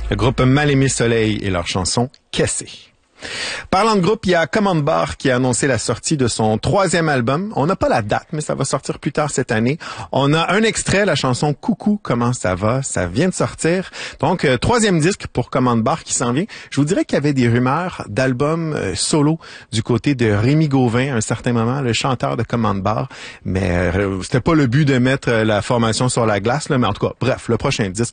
Le groupe Mal Aimé Soleil et leur chanson Cassé. Parlant de groupe, il y a Command Bar qui a annoncé la sortie de son 3e album. On n'a pas la date, mais ça va sortir plus tard cette année. On a un extrait, la chanson Coucou, comment ça va? Ça vient de sortir. Donc, 3e disque pour Command Bar qui s'en vient. Je vous dirais qu'il y avait des rumeurs d'albums solo du côté de Rémi Gauvin à un certain moment, le chanteur de Command Bar. Mais c'était pas le but de mettre la formation sur la glace, là, mais en tout cas, bref, le prochain disque